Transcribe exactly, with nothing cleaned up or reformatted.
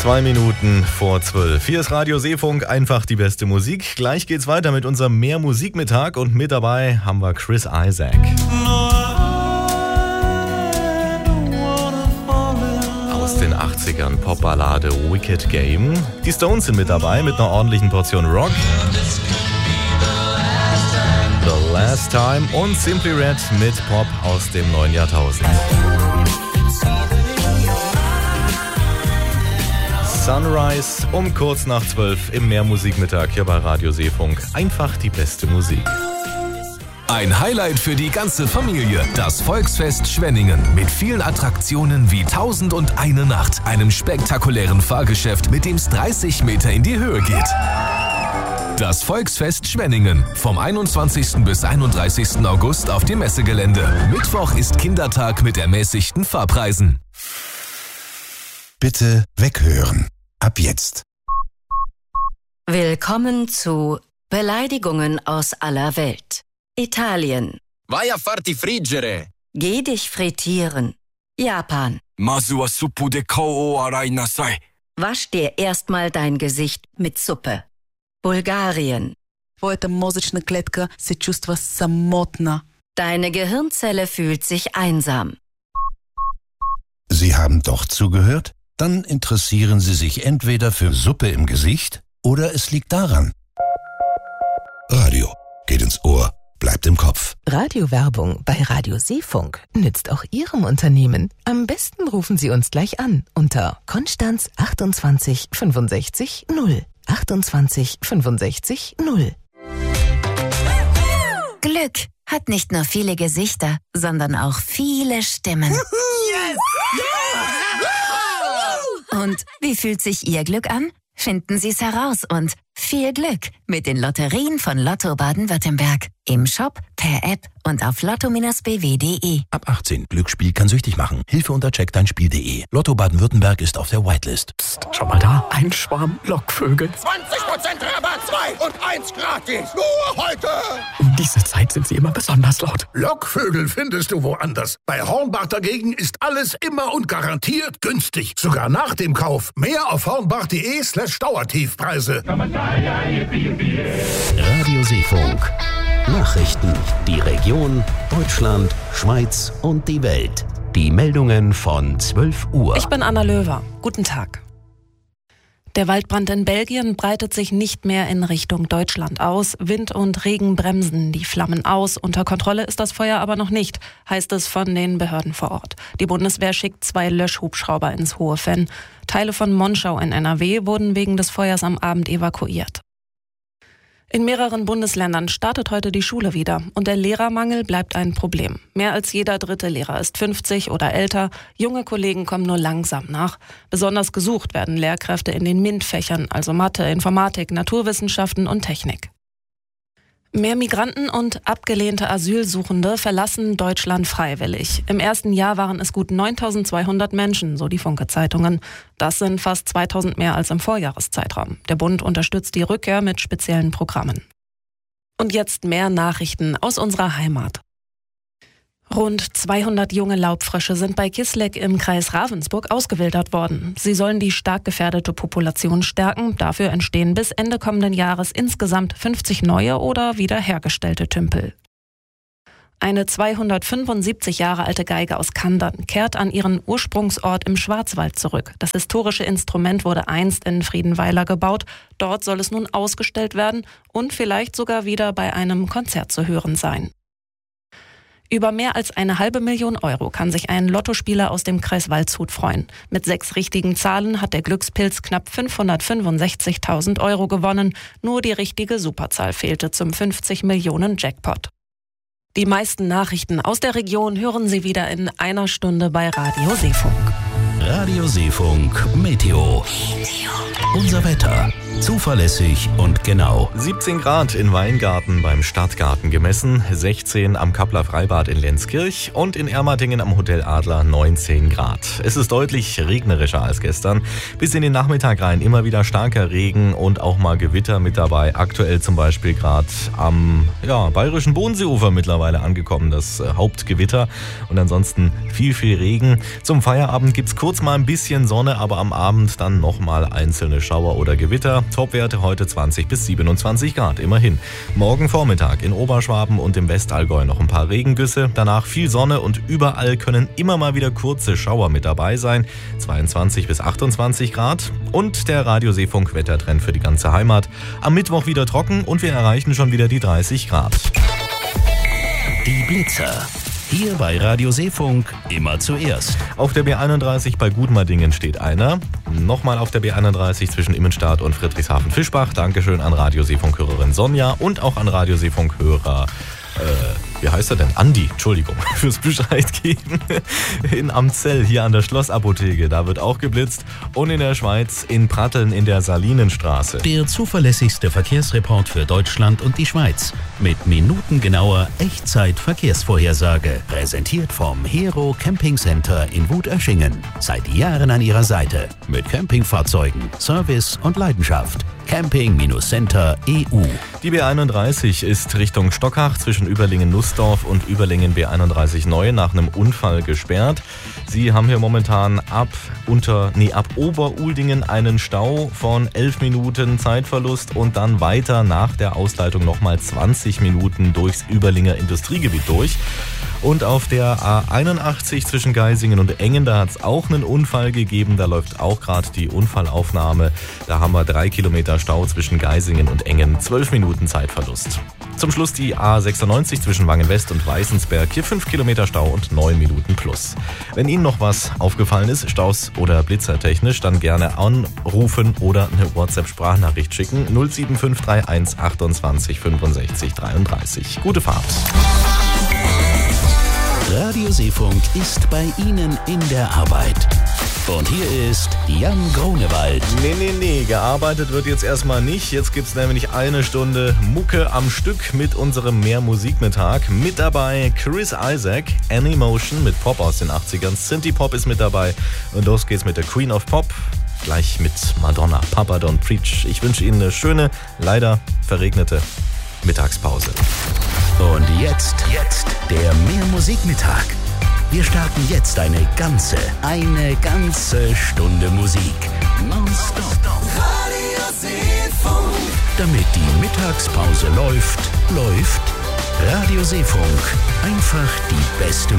Zwei Minuten vor zwölf. Hier ist Radio Seefunk, einfach die beste Musik. Gleich geht's weiter mit unserem Mehr Musikmittag und mit dabei haben wir Chris Isaak. Aus den achtzigern Popballade Wicked Game. Die Stones sind mit dabei mit einer ordentlichen Portion Rock. The Last Time und Simply Red mit Pop aus dem neuen Jahrtausend. Sunrise um kurz nach zwölf im Mehrmusikmittag hier bei Radio Seefunk. Einfach die beste Musik. Ein Highlight für die ganze Familie. Das Volksfest Schwenningen mit vielen Attraktionen wie Tausend und eine Nacht, einem spektakulären Fahrgeschäft, mit dem es dreißig Meter in die Höhe geht. Das Volksfest Schwenningen vom einundzwanzigsten bis einunddreißigsten August auf dem Messegelände. Mittwoch ist Kindertag mit ermäßigten Fahrpreisen. Bitte weghören. Ab jetzt. Willkommen zu Beleidigungen aus aller Welt. Italien. Vai a farti friggere. Geh dich frittieren. Japan. Masu wa suppu de kou o arai nasai. Wasch dir erstmal dein Gesicht mit Suppe. Bulgarien. Твоята мозъчна клетка се чувства самотна. Deine Gehirnzelle fühlt sich einsam. Sie haben doch zugehört? Dann interessieren Sie sich entweder für Suppe im Gesicht oder es liegt daran. Radio geht ins Ohr, bleibt im Kopf. Radiowerbung bei Radio Seefunk nützt auch Ihrem Unternehmen. Am besten rufen Sie uns gleich an unter Konstanz achtundzwanzig fünfundsechzig null. achtundzwanzig fünfundsechzig null. Glück hat nicht nur viele Gesichter, sondern auch viele Stimmen. Yes! Und wie fühlt sich Ihr Glück an? Finden Sie es heraus und viel Glück mit den Lotterien von Lotto Baden-Württemberg. Im Shop, per App und auf lotto b w punkt de. Ab achtzehn. Glücksspiel kann süchtig machen. Hilfe unter check dein spiel punkt de. Lotto Baden-Württemberg ist auf der Whitelist. Psst, schau mal da. Ein Schwarm Lockvögel. zwanzig Prozent Rabatt, zwei und eins gratis. Nur heute. Um diese Zeit sind sie immer besonders laut. Lockvögel findest du woanders. Bei Hornbach dagegen ist alles immer und garantiert günstig. Sogar nach dem Kauf. Mehr auf hornbach.de slash Dauertiefpreise. Radio Seefunk. Nachrichten, die Region, Deutschland, Schweiz und die Welt. Die Meldungen von zwölf Uhr. Ich bin Anna Löwer. Guten Tag. Der Waldbrand in Belgien breitet sich nicht mehr in Richtung Deutschland aus. Wind und Regen bremsen die Flammen aus. Unter Kontrolle ist das Feuer aber noch nicht, heißt es von den Behörden vor Ort. Die Bundeswehr schickt zwei Löschhubschrauber ins Hohe Venn. Teile von Monschau in N R W wurden wegen des Feuers am Abend evakuiert. In mehreren Bundesländern startet heute die Schule wieder und der Lehrermangel bleibt ein Problem. Mehr als jeder dritte Lehrer ist fünfzig oder älter, junge Kollegen kommen nur langsam nach. Besonders gesucht werden Lehrkräfte in den MINT-Fächern, also Mathe, Informatik, Naturwissenschaften und Technik. Mehr Migranten und abgelehnte Asylsuchende verlassen Deutschland freiwillig. Im ersten Jahr waren es gut neuntausendzweihundert Menschen, so die Funke-Zeitungen. Das sind fast zweitausend mehr als im Vorjahreszeitraum. Der Bund unterstützt die Rückkehr mit speziellen Programmen. Und jetzt mehr Nachrichten aus unserer Heimat. Rund zweihundert junge Laubfrösche sind bei Kisleck im Kreis Ravensburg ausgewildert worden. Sie sollen die stark gefährdete Population stärken. Dafür entstehen bis Ende kommenden Jahres insgesamt fünfzig neue oder wiederhergestellte Tümpel. Eine zweihundertfünfundsiebzig Jahre alte Geige aus Kandern kehrt an ihren Ursprungsort im Schwarzwald zurück. Das historische Instrument wurde einst in Friedenweiler gebaut. Dort soll es nun ausgestellt werden und vielleicht sogar wieder bei einem Konzert zu hören sein. Über mehr als eine halbe Million Euro kann sich ein Lottospieler aus dem Kreis Waldshut freuen. Mit sechs richtigen Zahlen hat der Glückspilz knapp fünfhundertfünfundsechzigtausend Euro gewonnen. Nur die richtige Superzahl fehlte zum fünfzig Millionen Jackpot. Die meisten Nachrichten aus der Region hören Sie wieder in einer Stunde bei Radio Seefunk. Radio Seefunk Meteo. Unser Wetter. Zuverlässig und genau. siebzehn Grad in Weingarten beim Stadtgarten gemessen, sechzehn am Kappler Freibad in Lenzkirch und in Ermatingen am Hotel Adler neunzehn Grad. Es ist deutlich regnerischer als gestern. Bis in den Nachmittag rein immer wieder starker Regen und auch mal Gewitter mit dabei. Aktuell zum Beispiel gerade am ja, bayerischen Bodenseeufer mittlerweile angekommen, das äh, Hauptgewitter. Und ansonsten viel, viel Regen. Zum Feierabend gibt es kurz mal ein bisschen Sonne, aber am Abend dann nochmal einzelne Schauer oder Gewitter. Topwerte heute zwanzig bis siebenundzwanzig Grad, immerhin. Morgen Vormittag in Oberschwaben und im Westallgäu noch ein paar Regengüsse. Danach viel Sonne und überall können immer mal wieder kurze Schauer mit dabei sein. zweiundzwanzig bis achtundzwanzig Grad. Und der Radio-Seefunk-Wettertrend für die ganze Heimat. Am Mittwoch wieder trocken und wir erreichen schon wieder die dreißig Grad. Die Blitzer. Hier bei Radio Seefunk immer zuerst. Auf der B einunddreißig bei Gudmadingen steht einer. Nochmal auf der B einunddreißig zwischen Immenstadt und Friedrichshafen-Fischbach. Dankeschön an Radio Seefunk-Hörerin Sonja und auch an Radio Seefunk-Hörer, äh, wie heißt er denn? Andi, Entschuldigung, fürs Bescheid geben. In Amzell, hier an der Schlossapotheke, da wird auch geblitzt. Und in der Schweiz, in Pratteln in der Salinenstraße. Der zuverlässigste Verkehrsreport für Deutschland und die Schweiz. Mit minutengenauer Echtzeit-Verkehrsvorhersage. Präsentiert vom Hero Camping Center in Wutöschingen. Seit Jahren an ihrer Seite. Mit Campingfahrzeugen, Service und Leidenschaft. Camping Center E U. Die B einunddreißig ist Richtung Stockach zwischen Überlingen-Nussdorf und Überlingen-B einunddreißig Neu nach einem Unfall gesperrt. Sie haben hier momentan ab unter, nee, ab Oberuldingen einen Stau von elf Minuten Zeitverlust und dann weiter nach der Ausleitung nochmal zwanzig Minuten durchs Überlinger Industriegebiet durch. Und auf der A einundachtzig zwischen Geisingen und Engen, da hat es auch einen Unfall gegeben. Da läuft auch gerade die Unfallaufnahme. Da haben wir drei Kilometer Stau zwischen Geisingen und Engen, zwölf Minuten Zeitverlust. Zum Schluss die A sechsundneunzig zwischen Wangen-West und Weißensberg. Hier fünf Kilometer Stau und neun Minuten plus. Wenn Ihnen noch was aufgefallen ist, Staus oder blitzertechnisch, dann gerne anrufen oder eine WhatsApp-Sprachnachricht schicken. null sieben fünf drei eins achtundzwanzig fünfundsechzig dreiunddreißig. Gute Fahrt. Radio Seefunk ist bei Ihnen in der Arbeit. Und hier ist Jan Grunewald. Nee, nee, nee, gearbeitet wird jetzt erstmal nicht. Jetzt gibt's nämlich eine Stunde Mucke am Stück mit unserem Mehr-Musik-Mittag. Mit dabei Chris Isaak, Animotion mit Pop aus den achtzigern. Synthie Pop ist mit dabei. Und los geht's mit der Queen of Pop. Gleich mit Madonna, Papa Don't Preach. Ich wünsche Ihnen eine schöne, leider verregnete Mittagspause. Und jetzt, jetzt der Mehr-Musik-Mittag. Wir starten jetzt eine ganze, eine ganze Stunde Musik. Nonstop. Radio Seefunk. Damit die Mittagspause läuft, läuft Radio Seefunk. Einfach die beste